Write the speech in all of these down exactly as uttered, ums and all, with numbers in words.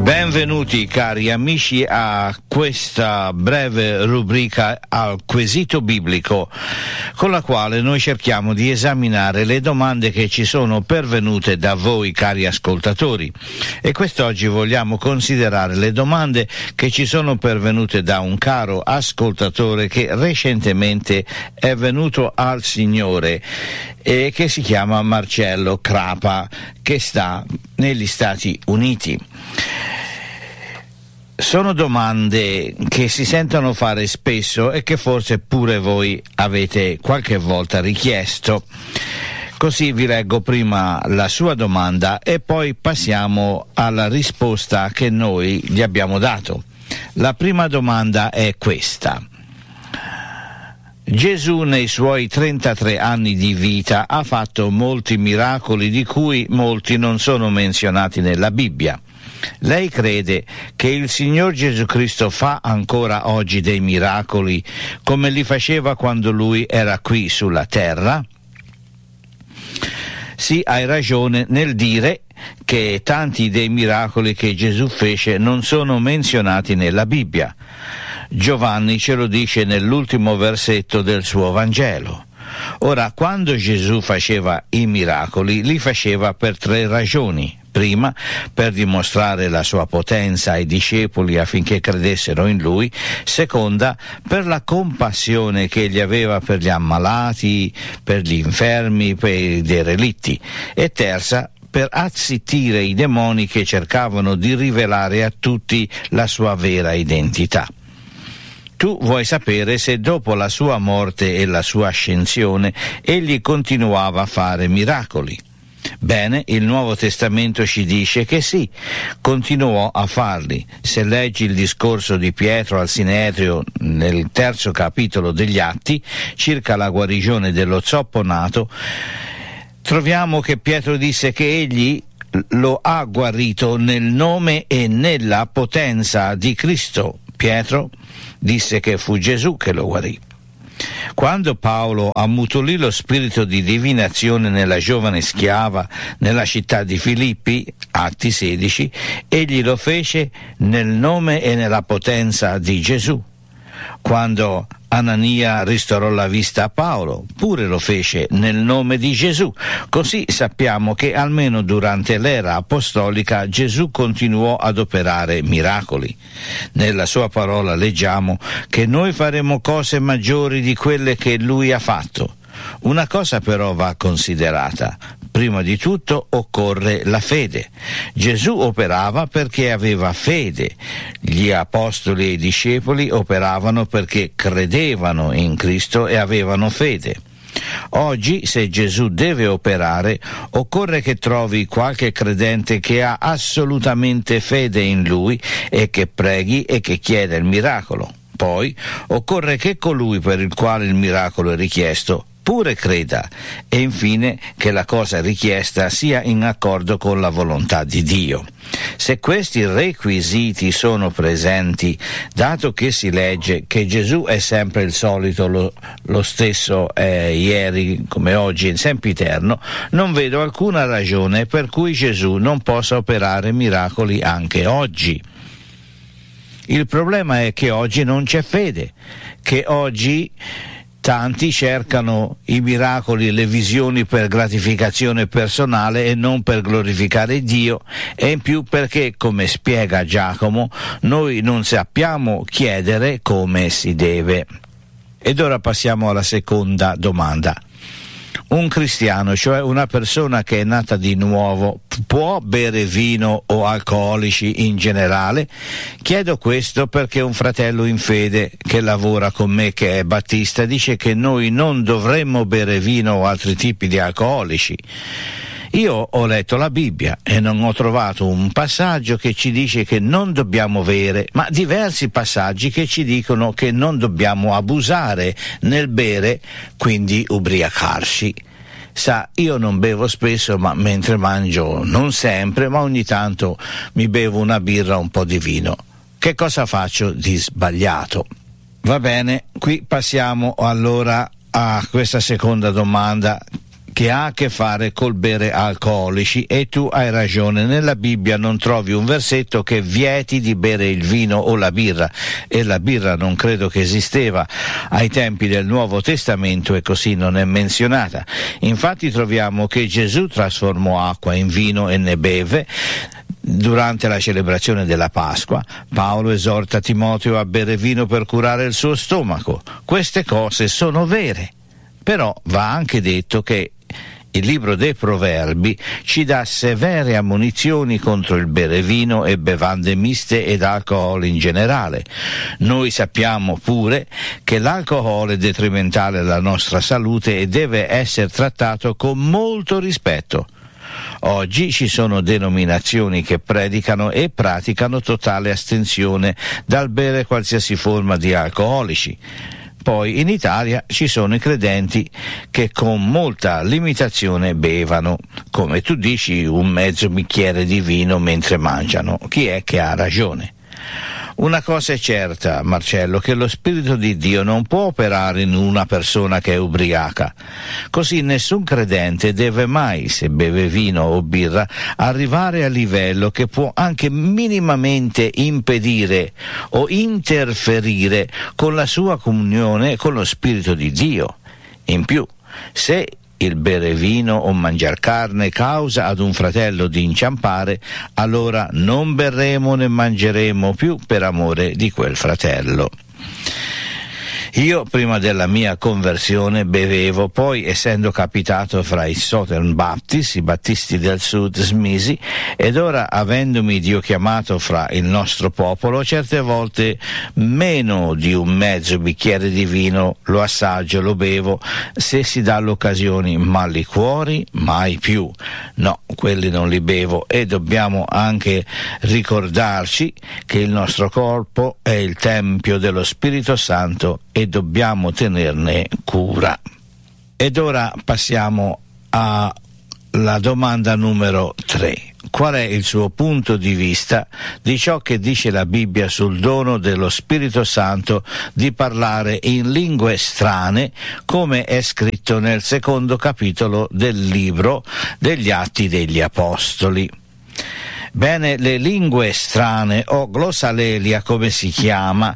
Benvenuti cari amici a questa breve rubrica al quesito biblico, con la quale noi cerchiamo di esaminare le domande che ci sono pervenute da voi cari ascoltatori, e quest'oggi vogliamo considerare le domande che ci sono pervenute da un caro ascoltatore che recentemente è venuto al Signore e che si chiama Marcello Crapa, che sta negli Stati Uniti. Sono domande che si sentono fare spesso e che forse pure voi avete qualche volta richiesto. Così vi leggo prima la sua domanda e poi passiamo alla risposta che noi gli abbiamo dato. La prima domanda è questa. Gesù nei suoi trentatré anni di vita ha fatto molti miracoli di cui molti non sono menzionati nella Bibbia. Lei crede che il Signor Gesù Cristo fa ancora oggi dei miracoli come li faceva quando Lui era qui sulla terra? Sì, hai ragione nel dire che tanti dei miracoli che Gesù fece non sono menzionati nella Bibbia. Giovanni ce lo dice nell'ultimo versetto del suo Vangelo. Ora, quando Gesù faceva i miracoli, li faceva per tre ragioni. Prima, per dimostrare la sua potenza ai discepoli affinché credessero in Lui. Seconda, per la compassione che egli aveva per gli ammalati, per gli infermi, per i derelitti. E terza, per azzittire i demoni che cercavano di rivelare a tutti la sua vera identità. Tu vuoi sapere se dopo la sua morte e la sua ascensione egli continuava a fare miracoli. Bene, il Nuovo Testamento ci dice che sì, continuò a farli. Se leggi il discorso di Pietro al Sinedrio nel terzo capitolo degli Atti, circa la guarigione dello zoppo nato, troviamo che Pietro disse che egli lo ha guarito nel nome e nella potenza di Cristo. Pietro disse che fu Gesù che lo guarì. Quando Paolo ammutolì lo spirito di divinazione nella giovane schiava nella città di Filippi, Atti sedici, egli lo fece nel nome e nella potenza di Gesù. Quando Anania ristorò la vista a Paolo, pure lo fece nel nome di Gesù. Così sappiamo che almeno durante l'era apostolica Gesù continuò ad operare miracoli. Nella sua parola leggiamo che noi faremo cose maggiori di quelle che lui ha fatto. Una cosa però va considerata. Prima di tutto occorre la fede. Gesù operava perché aveva fede. Gli apostoli e i discepoli operavano perché credevano in Cristo e avevano fede. Oggi, se Gesù deve operare, occorre che trovi qualche credente che ha assolutamente fede in Lui e che preghi e che chieda il miracolo. Poi occorre che colui per il quale il miracolo è richiesto pure creda, e infine che la cosa richiesta sia in accordo con la volontà di Dio. Se questi requisiti sono presenti, dato che si legge che Gesù è sempre il solito, lo, lo stesso è ieri come oggi in sempiterno, non vedo alcuna ragione per cui Gesù non possa operare miracoli anche oggi. Il problema è che oggi non c'è fede, che oggi tanti cercano i miracoli e le visioni per gratificazione personale e non per glorificare Dio, e in più perché, come spiega Giacomo, noi non sappiamo chiedere come si deve. Ed ora passiamo alla seconda domanda. Un cristiano, cioè una persona che è nata di nuovo, può bere vino o alcolici in generale? Chiedo questo perché un fratello in fede che lavora con me, che è battista, dice che noi non dovremmo bere vino o altri tipi di alcolici. Io ho letto la Bibbia e non ho trovato un passaggio che ci dice che non dobbiamo bere, ma diversi passaggi che ci dicono che non dobbiamo abusare nel bere, quindi ubriacarci. Sa, io non bevo spesso, ma mentre mangio non sempre, ma ogni tanto mi bevo una birra o un po' di vino. Che cosa faccio di sbagliato? Va bene, qui passiamo allora a questa seconda domanda che ha a che fare col bere alcolici, e tu hai ragione, nella Bibbia non trovi un versetto che vieti di bere il vino o la birra, e la birra non credo che esisteva ai tempi del Nuovo Testamento e così non è menzionata. Infatti troviamo che Gesù trasformò acqua in vino e ne beve durante la celebrazione della Pasqua. Paolo esorta Timoteo a bere vino per curare il suo stomaco. Queste cose sono vere, però va anche detto che il libro dei Proverbi ci dà severe ammonizioni contro il bere vino e bevande miste ed alcol in generale. Noi sappiamo pure che l'alcol è detrimentale alla nostra salute e deve essere trattato con molto rispetto. Oggi ci sono denominazioni che predicano e praticano totale astensione dal bere qualsiasi forma di alcolici. Poi in Italia ci sono i credenti che con molta limitazione bevano, come tu dici, un mezzo bicchiere di vino mentre mangiano. Chi è che ha ragione? Una cosa è certa, Marcello, che lo Spirito di Dio non può operare in una persona che è ubriaca. Così nessun credente deve mai, se beve vino o birra, arrivare a livello che può anche minimamente impedire o interferire con la sua comunione con lo Spirito di Dio. In più, se il bere vino o mangiar carne causa ad un fratello di inciampare, allora non berremo né mangeremo più per amore di quel fratello. Io prima della mia conversione bevevo, poi essendo capitato fra i Southern Baptist, i battisti del sud, smisi, ed ora avendomi Dio chiamato fra il nostro popolo, certe volte meno di un mezzo bicchiere di vino lo assaggio, lo bevo, se si dà l'occasione, ma liquori mai più. No, quelli non li bevo, e dobbiamo anche ricordarci che il nostro corpo è il tempio dello Spirito Santo e dobbiamo tenerne cura. Ed ora passiamo alla domanda numero tre. Qual è il suo punto di vista di ciò che dice la Bibbia sul dono dello Spirito Santo di parlare in lingue strane, come è scritto nel secondo capitolo del libro degli Atti degli Apostoli? Bene, le lingue strane, o glossalelia come si chiama,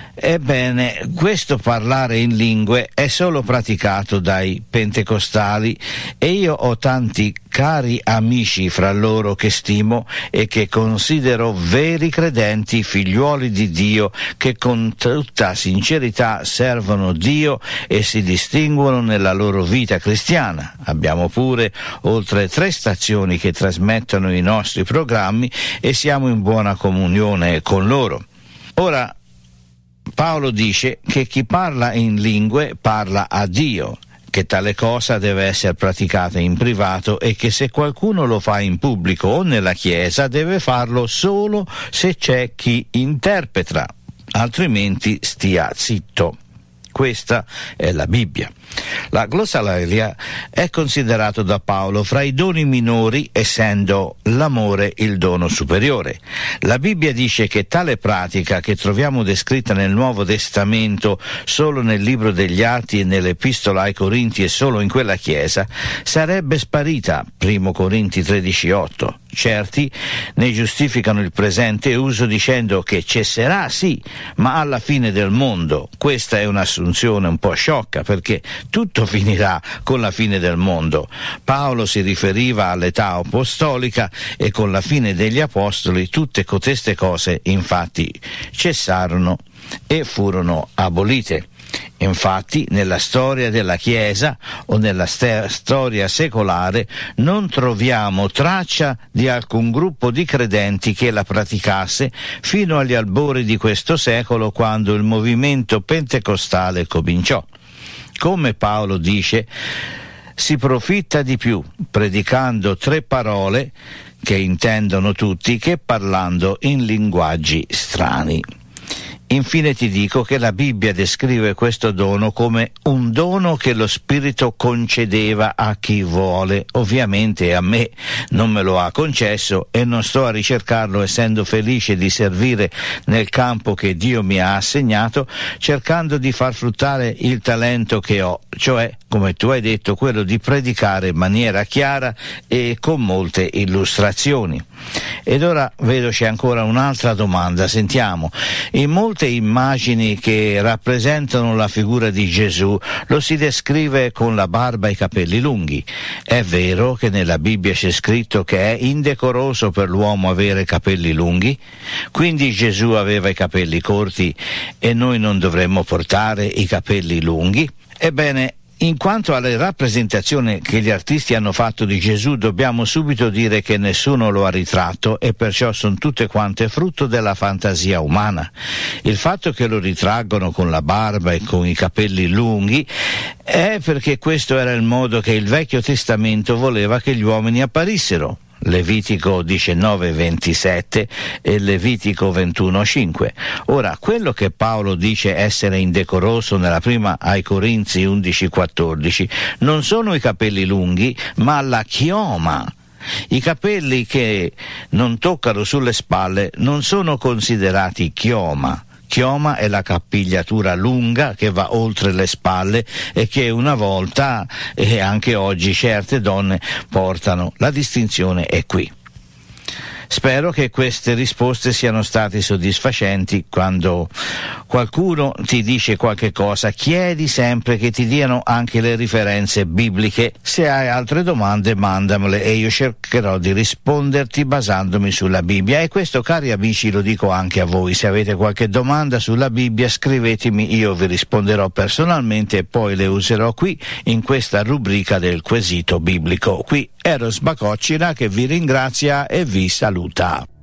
ebbene, questo parlare in lingue è solo praticato dai pentecostali, e io ho tanti cari amici fra loro che stimo e che considero veri credenti, figliuoli di Dio, che con tutta sincerità servono Dio e si distinguono nella loro vita cristiana. Abbiamo pure oltre tre stazioni che trasmettono i nostri programmi e siamo in buona comunione con loro. Ora, Paolo dice che chi parla in lingue parla a Dio, che tale cosa deve essere praticata in privato e che se qualcuno lo fa in pubblico o nella chiesa deve farlo solo se c'è chi interpreta, altrimenti stia zitto. Questa è la Bibbia. La glossolalia è considerato da Paolo fra i doni minori, essendo l'amore il dono superiore. La Bibbia dice che tale pratica, che troviamo descritta nel Nuovo Testamento solo nel libro degli Atti e nell'Epistola ai Corinti e solo in quella chiesa, sarebbe sparita, primo Corinti tredici otto. Certi ne giustificano il presente uso dicendo che cesserà sì, ma alla fine del mondo. Questa è un'assunzione un po' sciocca, perché tutto finirà con la fine del mondo. Paolo si riferiva all'età apostolica e con la fine degli apostoli tutte coteste cose infatti cessarono e furono abolite. Infatti, nella storia della Chiesa o nella st- storia secolare non troviamo traccia di alcun gruppo di credenti che la praticasse fino agli albori di questo secolo, quando il movimento pentecostale cominciò. Come Paolo dice, si profitta di più predicando tre parole che intendono tutti che parlando in linguaggi strani. Infine ti dico che la Bibbia descrive questo dono come un dono che lo Spirito concedeva a chi vuole. Ovviamente a me non me lo ha concesso e non sto a ricercarlo, essendo felice di servire nel campo che Dio mi ha assegnato, cercando di far fruttare il talento che ho, cioè come tu hai detto, quello di predicare in maniera chiara e con molte illustrazioni. Ed ora vedo c'è ancora un'altra domanda, sentiamo. In molte immagini che rappresentano la figura di Gesù lo si descrive con la barba e i capelli lunghi. È vero che nella Bibbia c'è scritto che è indecoroso per l'uomo avere capelli lunghi? Quindi Gesù aveva i capelli corti e noi non dovremmo portare i capelli lunghi? Ebbene, in quanto alle rappresentazioni che gli artisti hanno fatto di Gesù, dobbiamo subito dire che nessuno lo ha ritratto e perciò sono tutte quante frutto della fantasia umana. Il fatto che lo ritraggono con la barba e con i capelli lunghi è perché questo era il modo che il Vecchio Testamento voleva che gli uomini apparissero. Levitico diciannove ventisette e Levitico ventuno cinque. Ora, quello che Paolo dice essere indecoroso nella prima ai Corinzi undici quattordici non sono i capelli lunghi, ma la chioma. I capelli che non toccano sulle spalle non sono considerati chioma. Chioma è la capigliatura lunga che va oltre le spalle e che una volta e anche oggi certe donne portano. La distinzione è qui. Spero che queste risposte siano state soddisfacenti. Quando qualcuno ti dice qualche cosa, chiedi sempre che ti diano anche le referenze bibliche. Se hai altre domande, mandamele e io cercherò di risponderti basandomi sulla Bibbia. E questo, cari amici, lo dico anche a voi. Se avete qualche domanda sulla Bibbia, scrivetemi, io vi risponderò personalmente e poi le userò qui in questa rubrica del quesito biblico. Qui Eros Bacoccina che vi ringrazia e vi saluta.